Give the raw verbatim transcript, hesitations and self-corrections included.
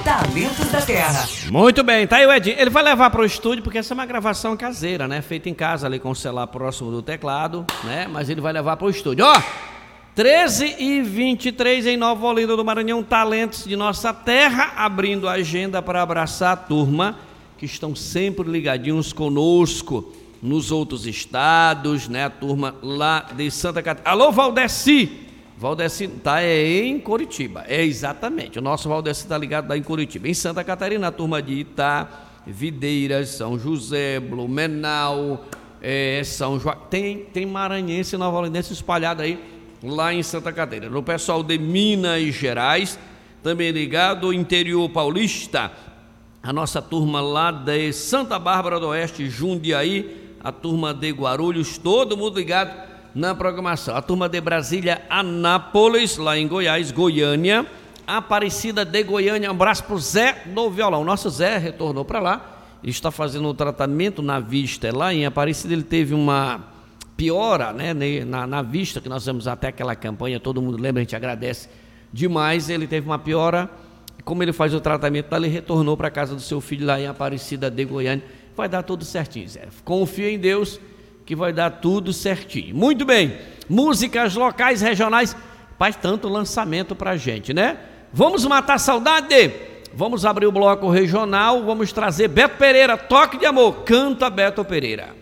Talentos da Terra. Muito bem, tá aí o Edinho. Ele vai levar para o estúdio, porque essa é uma gravação caseira, né? Feita em casa ali com o celular próximo do teclado, né? Mas ele vai levar para o estúdio. Ó, treze e vinte e três em Nova Olinda do Maranhão, talentos de nossa terra, abrindo a agenda para abraçar a turma que estão sempre ligadinhos conosco nos outros estados, né? A turma lá de Santa Catarina. Alô, Valdeci! Valdeci tá é em Curitiba, é exatamente, o nosso Valdeci está ligado lá em Curitiba. Em Santa Catarina, a turma de Itá, Videiras, São José, Blumenau, é, São João, tem, tem maranhense e nova olindense espalhado aí lá em Santa Catarina. O pessoal de Minas Gerais, também ligado, interior paulista, a nossa turma lá de Santa Bárbara do Oeste, Jundiaí, a turma de Guarulhos, todo mundo ligado na programação. A turma de Brasília, Anápolis, lá em Goiás, Goiânia, Aparecida de Goiânia, um abraço pro Zé do Violão. Nosso Zé retornou para lá, ele está fazendo um tratamento na vista lá em Aparecida. Ele teve uma piora, né, na, na vista, que nós temos até aquela campanha, todo mundo lembra, a gente agradece demais. Ele teve uma piora, como ele faz o tratamento lá, ele retornou para a casa do seu filho lá em Aparecida de Goiânia. Vai dar tudo certinho, Zé. Confia em Deus que vai dar tudo certinho. Muito bem, músicas locais, regionais, faz tanto lançamento pra gente, né? Vamos matar a saudade? Vamos abrir o bloco regional, vamos trazer Beto Pereira, Toque de Amor, canta Beto Pereira.